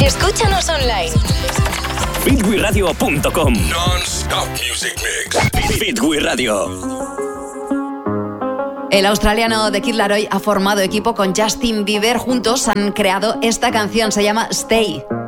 Escúchanos online. fitwiradio.com. Non-stop music mix. Fit We Radio. El australiano The Kid Laroi ha formado equipo con Justin Bieber. Juntos han creado esta canción, se llama Stay.